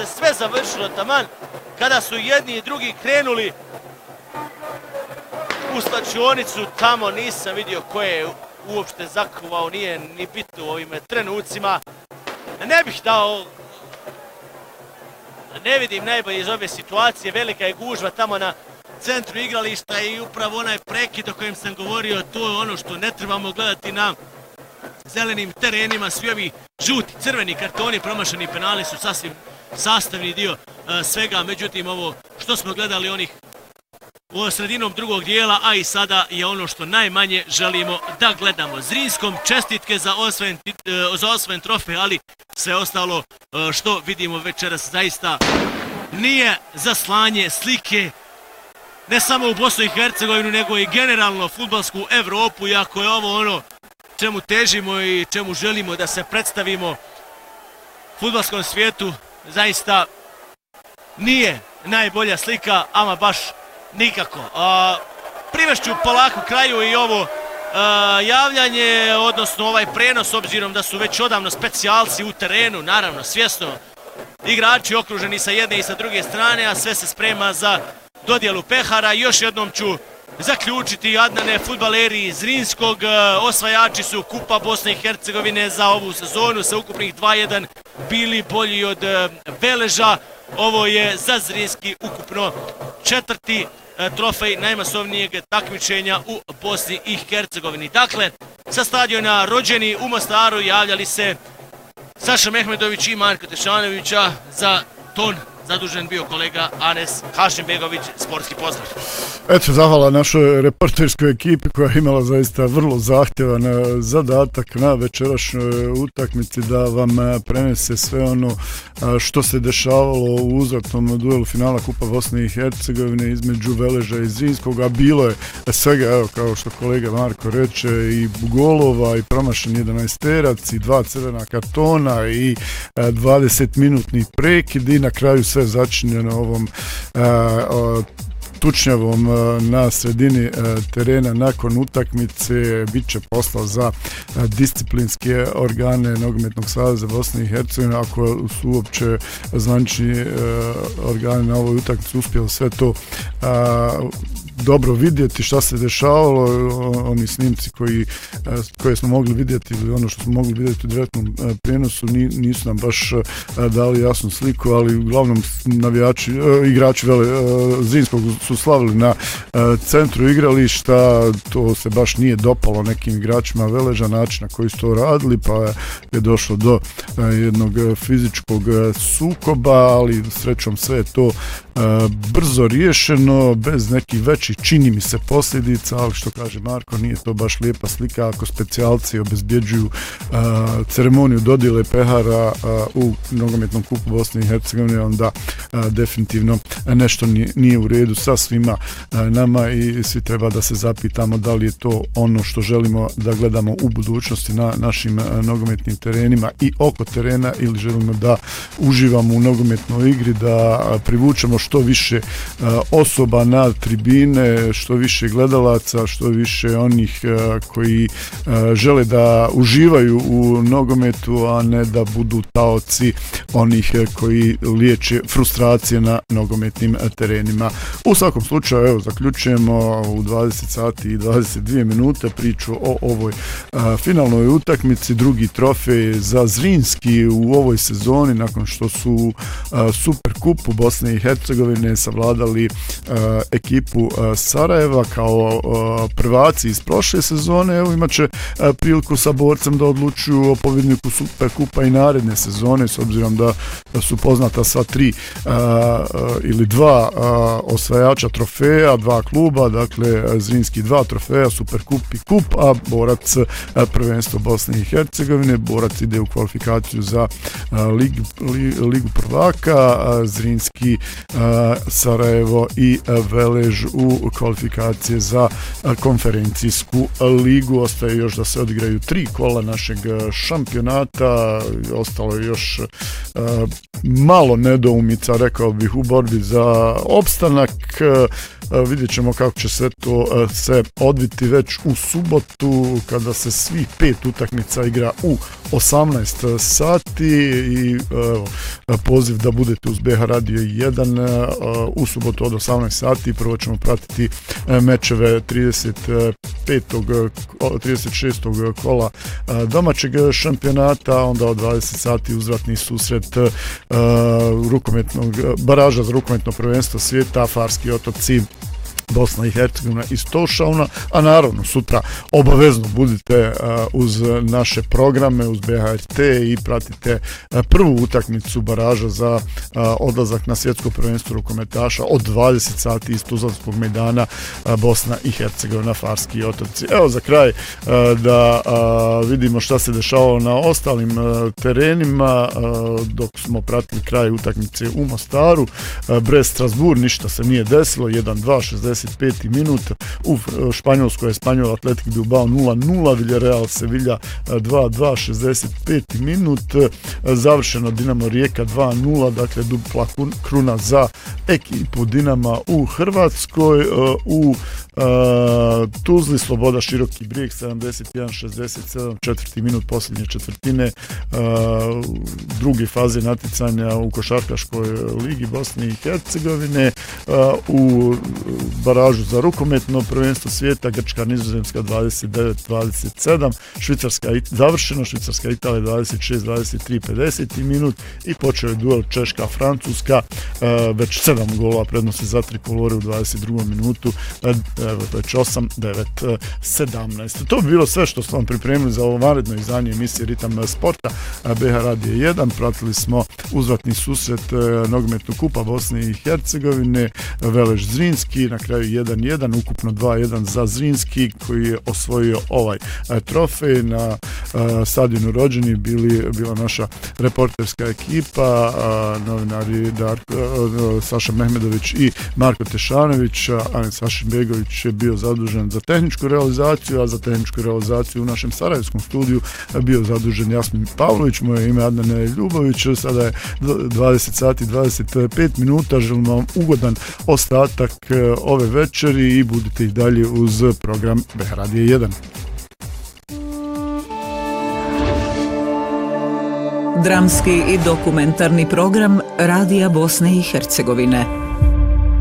sve završilo taman kada su jedni i drugi krenuli u slačionicu, tamo nisam vidio ko je uopšte zakuvao, nije ni bitno u ovim trenucima. Ne bih dao, ne vidim najbolje iz ove situacije, velika je gužva tamo na centru igrališta i upravo onaj prekid o kojem sam govorio, to je ono što ne trebamo gledati na zelenim terenima. Svi ovi žuti, crveni kartoni, promašeni penali su sasvim sastavni dio svega, međutim ovo što smo gledali onih u sredinom drugog dijela, a i sada je ono što najmanje želimo da gledamo. Zrinskom čestitke za osvojen trofej, ali sve ostalo što vidimo večeras zaista nije za slanje slike ne samo u Bosnu i Hercegovinu, nego i generalno fudbalsku Evropu, iako je ovo ono čemu težimo i čemu želimo da se predstavimo fudbalskom svijetu, zaista nije najbolja slika, ama baš nikako. Privešću polako kraju i ovo javljanje, odnosno ovaj prenos, obzirom da su već odavno specijalci u terenu, naravno svjesno igrači okruženi sa jedne i sa druge strane, a sve se sprema za dodjelu pehara. Još jednom ću zaključiti, Adnane, fudbaleri iz Zrinskog osvajači su Kupa Bosne i Hercegovine za ovu sezonu sa ukupnih 2-1 bili bolji od Veleža. Ovo je za Zrinski ukupno 4. trofej najmasovnijeg takmičenja u Bosni i Hercegovini. Dakle, sa stadiona Rođeni u Mostaru javljali se Saša Mehmedović i Marko Tešanovića, za ton zadužen bio kolega Anes Hašimbegović. Sportski pozdrav. Eto, zahvala našoj reporterskoj ekipi koja je imala zaista vrlo zahtjevan zadatak na večerašnjoj utakmici da vam prenese sve ono što se dešavalo u uzvratnom duelu finala Kupa Bosne i Hercegovine između Veleža i Zrinskog, a bilo je svega, evo, kao što kolega Marko reče, i golova, i promašen 11-terac, i 2 crvena kartona, i 20-minutni prekid, i na kraju sve začinjeno ovom tučnjavom na sredini terena nakon utakmice. Biće posla za disciplinske organe Nogometnog saveza Bosne i Hercegovine, ako su uopće zvanični organi na ovoj utakmici uspjeli sve to dobro vidjeti šta se dešavalo. Oni snimci koje smo mogli vidjeti, ili ono što smo mogli vidjeti u direktnom prijenosu, nisu nam baš dali jasnu sliku, ali uglavnom igrači Zrinskog su slavili na centru igrališta. To se baš nije dopalo nekim igračima Veleža, način na koji su to radili, pa je došlo do jednog fizičkog sukoba, ali srećom sve je to brzo riješeno, bez nekih većih, čini mi se, posljedica, ali što kaže Marko, nije to baš lijepa slika ako specijalci obezbjeđuju ceremoniju dodjele pehara u Nogometnom kupu Bosne i Hercegovine, onda definitivno nešto nije u redu sa svima nama i svi treba da se zapitamo da li je to ono što želimo da gledamo u budućnosti na našim nogometnim terenima i oko terena, ili želimo da uživamo u nogometnoj igri, da privučemo što više osoba na tribine, što više gledalaca, što više onih koji žele da uživaju u nogometu, a ne da budu taoci onih koji liječe frustracije na nogometnim terenima. U svakom slučaju, evo, zaključujemo u 20 sati i 22 minute priču o ovoj finalnoj utakmici, drugi trofej za Zrinski u ovoj sezoni, nakon što su Super kupu Bosne i Hercegovine savladali ekipu Sarajeva kao prvaci iz prošle sezone. Evo, imat će priliku sa borcem da odlučuju o pobjedniku Super kupa i naredne sezone, s obzirom da su poznata sva 3 ili 2 osvajača trofeja, 2 kluba, dakle Zrinski 2 trofeja, Super kup i kup, a borac prvenstvo Bosne i Hercegovine. Borac ide u kvalifikaciju za ligu prvaka, Zrinski, Sarajevo i Velež u u kvalifikacije za konferencijsku ligu. Ostaje još da se odigraju 3 kola našeg šampionata, ostalo je još malo nedoumica, rekao bih, u borbi za opstanak. Vidjet ćemo kako će sve to se odviti već u subotu, kada se svih 5 utakmica igra u 18 sati i poziv da budete uz BH Radio 1 u subotu od 18 sati. Prvo ćemo pratiti mečeve 36. kola domaćeg šampionata, onda od 20 sati uzvratni susret baraža za rukometno prvenstvo svijeta, Farski otoci, Bosna i Hercegovina iz Tošauna, a naravno sutra obavezno budite uz naše programe, uz BHRT i pratite prvu utakmicu baraža za odlazak na svjetsko prvenstvo rukometaša od 20 sati iz Tuzlanskog mejdana, Bosna i Hercegovina, Farski otoci. Evo za kraj da vidimo šta se dešavalo na ostalim terenima dok smo pratili kraj utakmice u Mostaru. Brest Strasbourg, ništa se nije desilo, 1-2, 65. minut. U Španjolskoj je Španjol Atletik Bilbao 0-0, Villarreal Sevilla 2-2, 65. minut. Završeno Dinamo Rijeka 2-0, dakle dupla kruna za ekipu Dinama u Hrvatskoj. U Tuzli Sloboda Široki Brijeg 71-67, 4. minut posljednje četvrtine druge faze natjecanja u košarkaškoj ligi Bosne i Hercegovine. U baražu za rukometno prvenstvo svijeta Grčka Nizozemska 29-27, Švicarska završeno, Švicarska Italija 26-23, 50. minut i počeo je duel Češka Francuska, već 7 golova prednosti za trikolore u 22. minutu, već 8-9-17. To bi bilo sve što smo vam pripremili za ovo vanredno izdanje emisije Ritam sporta BH Radio 1. Pratili smo uzvratni susret nogometnog kupa Bosne i Hercegovine, Veleš Zrinski, na kraju 1-1, ukupno 2-1 za Zrinski koji je osvojio ovaj trofej. Na stadionu Rođeni bila naša reporterska ekipa, novinari Saša Mehmedović i Marko Tešanović. Anet Sašinbegović je bio zadužen za tehničku realizaciju, a za tehničku realizaciju u našem sarajevskom studiju bio zadužen Jasmin Pavlović. Moje ime je Adnan Ljubović. Sada je 20 sati 25 minuta. Želim vam ugodan ostatak ove večeri i budite i dalje uz program BH Radio 1. Dramski i dokumentarni program Radija Bosne i Hercegovine.